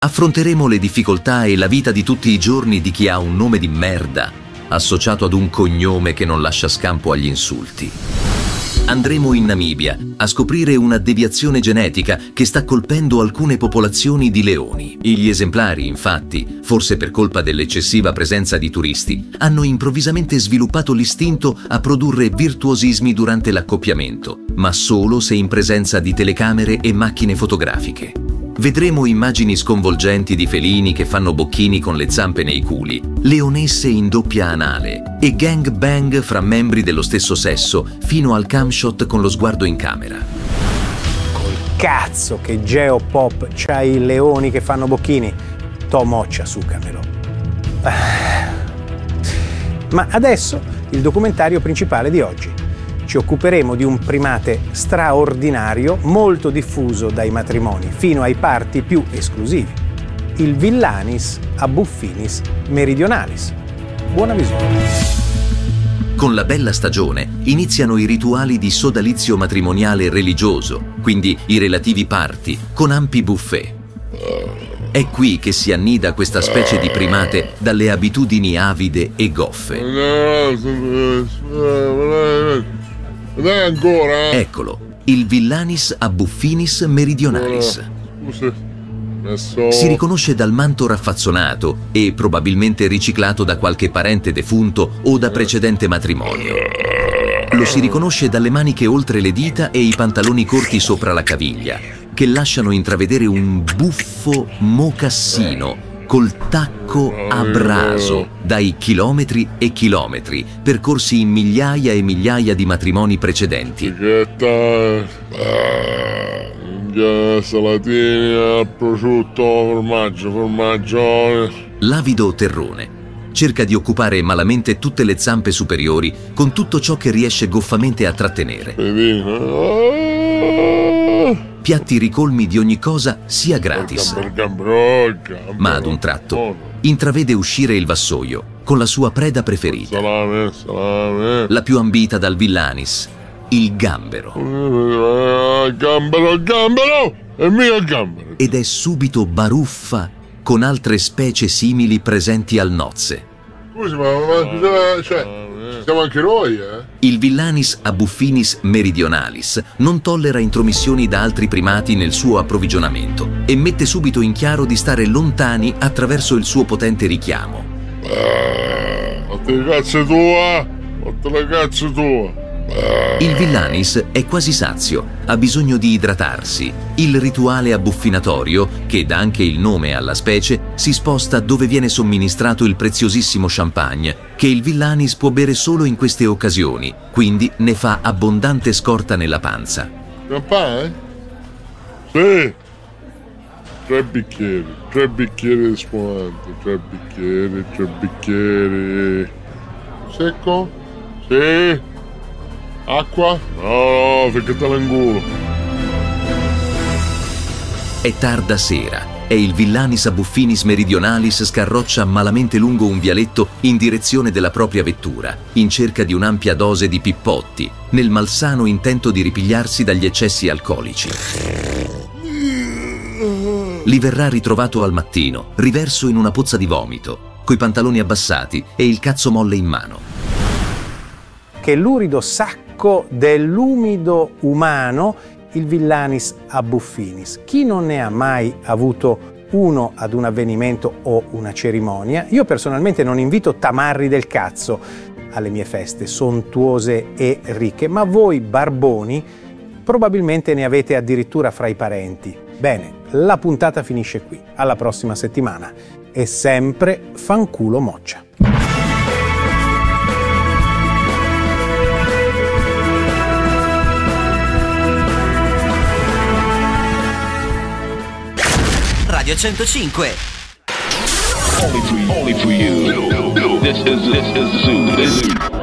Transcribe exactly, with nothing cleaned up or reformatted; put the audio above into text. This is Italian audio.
Affronteremo le difficoltà e la vita di tutti i giorni di chi ha un nome di merda, associato ad un cognome che non lascia scampo agli insulti. Andremo in Namibia a scoprire una deviazione genetica che sta colpendo alcune popolazioni di leoni. Gli esemplari, infatti, forse per colpa dell'eccessiva presenza di turisti, hanno improvvisamente sviluppato l'istinto a produrre virtuosismi durante l'accoppiamento, ma solo se in presenza di telecamere e macchine fotografiche. Vedremo immagini sconvolgenti di felini che fanno bocchini con le zampe nei culi, leonesse in doppia anale e gang bang fra membri dello stesso sesso fino al camshot con lo sguardo in camera. Col cazzo che Geopop c'ha i leoni che fanno bocchini. To moccia, sucamelo. Ma adesso il documentario principale di oggi. Ci occuperemo di un primate straordinario, molto diffuso dai matrimoni fino ai parti più esclusivi, il Villanis abuffinis meridionalis. Buona visione. Con la bella stagione iniziano i rituali di sodalizio matrimoniale religioso, quindi i relativi party, con ampi buffet. È qui che si annida questa specie di primate dalle abitudini avide e goffe. Ancora? Eccolo, il Villanis abuffinis meridionalis. Si riconosce dal manto raffazzonato e probabilmente riciclato da qualche parente defunto o da precedente matrimonio. Lo si riconosce dalle maniche oltre le dita e i pantaloni corti sopra la caviglia, che lasciano intravedere un buffo mocassino col tacco abraso dai chilometri e chilometri percorsi in migliaia e migliaia di matrimoni precedenti. Salatini, prosciutto, formaggio, formaggio. L'avido terrone cerca di occupare malamente tutte le zampe superiori con tutto ciò che riesce goffamente a trattenere. Piatti ricolmi di ogni cosa sia gratis, ma ad un tratto intravede uscire il vassoio con la sua preda preferita, Salame, salame. la più ambita dal Villanis, il gambero. Il gambero, il gambero! È mio il gambero! Ed è subito baruffa con altre specie simili presenti al nozze. Scusi, ma, ma cioè, siamo anche noi, eh? Il Villanis abuffinis meridionalis non tollera intromissioni da altri primati nel suo approvvigionamento e mette subito in chiaro di stare lontani attraverso il suo potente richiamo. Fatti le cazzo tua! Fatti le cazzo tua! Il Villanis è quasi sazio, ha bisogno di idratarsi. Il rituale abbuffinatorio, che dà anche il nome alla specie, si sposta dove viene somministrato il preziosissimo champagne, che il Villanis può bere solo in queste occasioni, quindi ne fa abbondante scorta nella panza. Champagne? Sì! Tre bicchieri, tre bicchieri di spumante, tre bicchieri, tre bicchieri. Secco? Sì! Acqua? No, no, ficcatela in culo. È tarda sera e il Villanis abuffinis meridionalis scarroccia malamente lungo un vialetto in direzione della propria vettura, in cerca di un'ampia dose di pippotti, nel malsano intento di ripigliarsi dagli eccessi alcolici. Li verrà ritrovato al mattino, riverso in una pozza di vomito, coi pantaloni abbassati e il cazzo molle in mano. Che l'urido sacco dell'umido umano, il Villanis abuffinis. Chi non ne ha mai avuto uno ad un avvenimento o una cerimonia? Io personalmente non invito tamarri del cazzo alle mie feste sontuose e ricche, ma voi barboni probabilmente ne avete addirittura fra i parenti. Bene, la puntata finisce qui. Alla prossima settimana. E sempre fanculo moccia. Radio centocinque. Only for you. Only for you. This is this is Zoo.